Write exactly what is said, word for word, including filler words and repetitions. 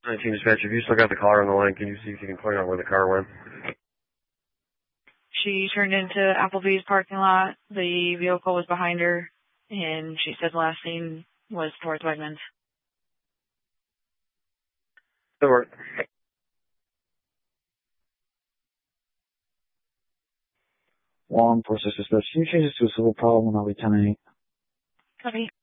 nineteen dispatch, if you still got the caller on the line, can you see if you can point out where the car went? She turned into Applebee's parking lot. The vehicle was behind her, and she said the last scene was towards Wegmans. That worked. Law enforcement suspect. Can you change this to a civil problem and I'll be ten eight? Copy.